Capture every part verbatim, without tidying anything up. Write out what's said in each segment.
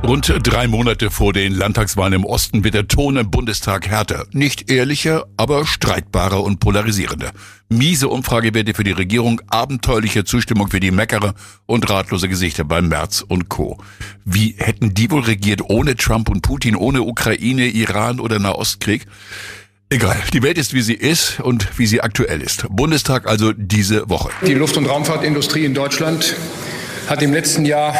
Rund drei Monate vor den Landtagswahlen im Osten wird der Ton im Bundestag härter. Nicht ehrlicher, aber streitbarer und polarisierender. Miese Umfragewerte für die Regierung, abenteuerliche Zustimmung für die Meckerer und ratlose Gesichter bei Merz und Co. Wie hätten die wohl regiert ohne Trump und Putin, ohne Ukraine, Iran oder Nahostkrieg? Egal, die Welt ist, wie sie ist und wie sie aktuell ist. Bundestag also diese Woche. Die Luft- und Raumfahrtindustrie in Deutschland hat im letzten Jahr...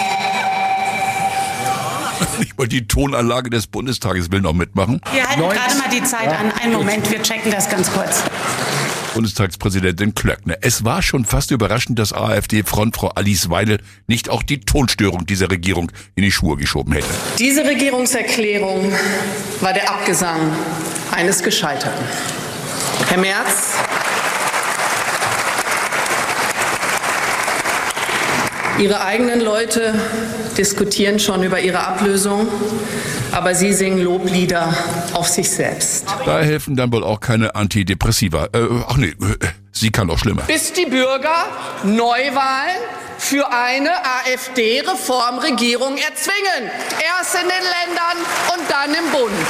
Ich wollte die Tonanlage des Bundestages will noch mitmachen. Wir halten gerade mal die Zeit an. Einen Moment, wir checken das ganz kurz. Bundestagspräsidentin Klöckner. Es war schon fast überraschend, dass AfD-Frontfrau Alice Weidel nicht auch die Tonstörung dieser Regierung in die Schuhe geschoben hätte. Diese Regierungserklärung war der Abgesang eines Gescheiterten. Herr Merz, Ihre eigenen Leute diskutieren schon über Ihre Ablösung, aber Sie singen Loblieder auf sich selbst. Da helfen dann wohl auch keine Antidepressiva. Äh, ach nee, sie kann auch schlimmer. Bis die Bürger Neuwahlen für eine AfD-Reformregierung erzwingen. Erst in den Ländern und dann im Bund.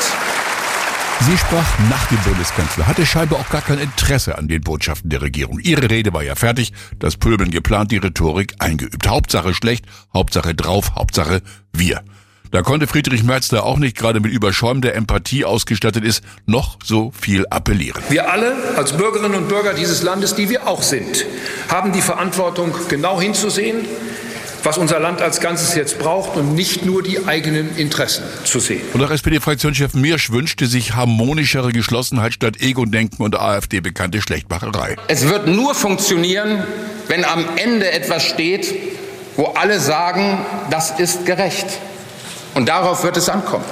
Sie sprach nach dem Bundeskanzler, hatte scheinbar auch gar kein Interesse an den Botschaften der Regierung. Ihre Rede war ja fertig, das Pöbeln geplant, die Rhetorik eingeübt. Hauptsache schlecht, Hauptsache drauf, Hauptsache wir. Da konnte Friedrich Merz, der auch nicht gerade mit überschäumender Empathie ausgestattet ist, noch so viel appellieren. Wir alle als Bürgerinnen und Bürger dieses Landes, die wir auch sind, haben die Verantwortung, genau hinzusehen, was unser Land als Ganzes jetzt braucht und nicht nur die eigenen Interessen zu sehen. Und auch S P D-Fraktionschef Miersch wünschte sich harmonischere Geschlossenheit statt Ego-Denken und AfD-bekannte Schlechtmacherei. Es wird nur funktionieren, wenn am Ende etwas steht, wo alle sagen, das ist gerecht. Und darauf wird es ankommen.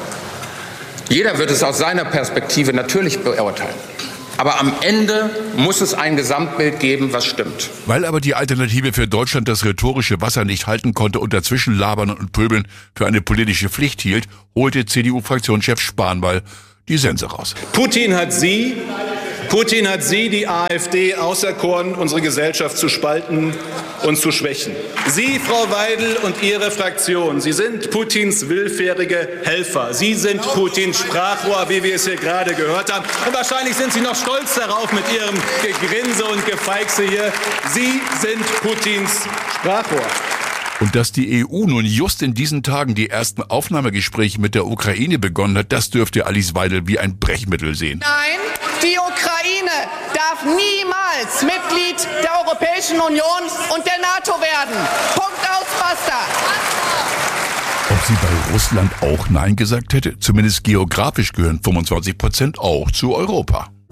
Jeder wird es aus seiner Perspektive natürlich beurteilen. Aber am Ende muss es ein Gesamtbild geben, was stimmt. Weil aber die Alternative für Deutschland das rhetorische Wasser nicht halten konnte und dazwischen labern und pöbeln für eine politische Pflicht hielt, holte C D U-Fraktionschef Spanball die Sense raus. Putin hat Sie, Putin hat Sie, die AfD, auserkoren, unsere Gesellschaft zu spalten und zu schwächen. Sie, Frau Weidel, und Ihre Fraktion, Sie sind Putins willfährige Helfer. Sie sind Putins Sprachrohr, wie wir es hier gerade gehört haben. Und wahrscheinlich sind Sie noch stolz darauf mit Ihrem Gegrinse und Gefeixe hier. Sie sind Putins Sprachrohr. Und dass die E U nun just in diesen Tagen die ersten Aufnahmegespräche mit der Ukraine begonnen hat, das dürfte Alice Weidel wie ein Brechmittel sehen. Nein, die Ukraine darf niemals Mitglied der Europäischen Union und der NATO werden. Punkt, aus, basta. Ob sie bei Russland auch Nein gesagt hätte? Zumindest geografisch gehören fünfundzwanzig Prozent auch zu Europa.